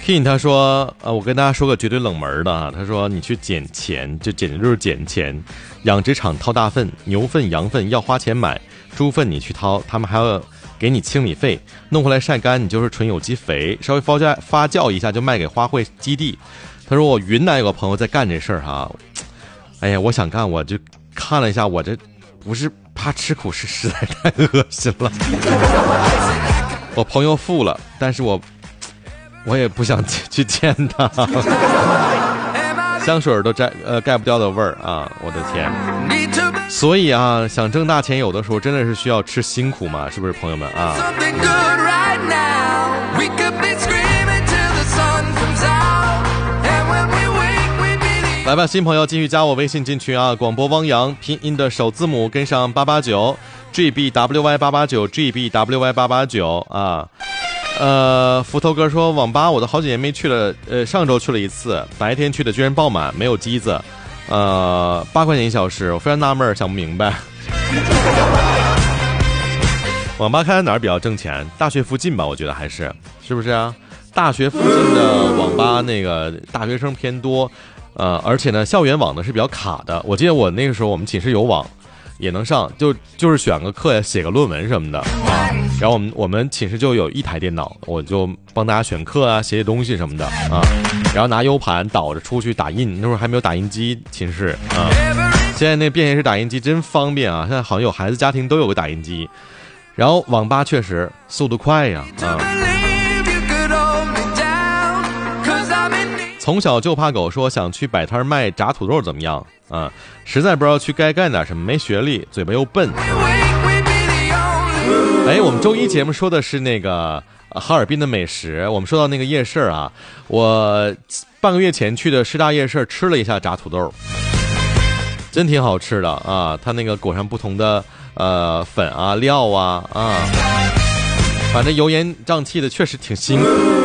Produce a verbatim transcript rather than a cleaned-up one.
Pin 他说，呃，我跟大家说个绝对冷门的啊，他说你去捡钱，这简直就是捡钱。养殖场掏大粪，牛粪、羊粪要花钱买，猪粪你去掏，他们还要给你清理费，弄回来晒干，你就是纯有机肥，稍微发酵发酵一下就卖给花卉基地。他说我云南有个朋友在干这事儿哈，哎呀，我想干，我就看了一下，我这不是怕吃苦，是实在太恶心了。我朋友付了，但是我我也不想去见他。香水都摘呃盖不掉的味儿啊，我的天！所以啊，想挣大钱，有的时候真的是需要吃辛苦嘛，是不是朋友们啊？来吧，新朋友继续加我微信进群啊！广播汪洋拼音的首字母跟上八八九 G B W Y 八八九 G B W Y 八八九啊。呃，斧头哥说网吧我都好几年没去了，呃，上周去了一次，白天去的居然爆满，没有机子，呃，八块钱一小时，我非常纳闷，想不明白。网吧开在哪儿比较挣钱？大学附近吧，我觉得还是，是不是啊？大学附近的网吧那个大学生偏多，呃，而且呢，校园网呢是比较卡的。我记得我那个时候我们寝室有网。也能上，就就是选个课呀，写个论文什么的啊。然后我们我们寝室就有一台电脑，我就帮大家选课啊，写写东西什么的啊。然后拿 U 盘导着出去打印，那时候还没有打印机，寝室啊。现在那便携式打印机真方便啊，现在好像有孩子家庭都有个打印机。然后网吧确实速度快呀啊。从小就怕狗说想去摆摊卖炸土豆怎么样啊？实在不知道去该干点什么，没学历，嘴巴又笨。哎，我们周一节目说的是那个、呃、哈尔滨的美食，我们说到那个夜市啊，我半个月前去的师大夜市吃了一下炸土豆，真挺好吃的啊！它那个裹上不同的呃粉啊料啊啊，反正油盐胀气的确实挺辛苦。